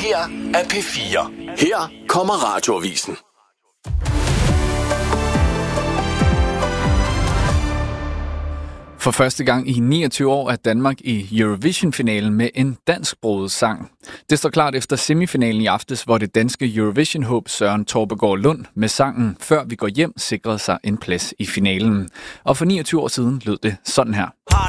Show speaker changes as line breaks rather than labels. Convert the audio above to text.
her er P4. Her kommer Radioavisen.
For første gang i 29 år er Danmark i Eurovision-finalen med en dansksproget sang. Det står klart efter semifinalen i aftes, hvor det danske Eurovision-håb Søren Torpegaard Lund med sangen Før vi går hjem sikrede sig en plads i finalen. Og for 29 år siden lød det sådan her.
Har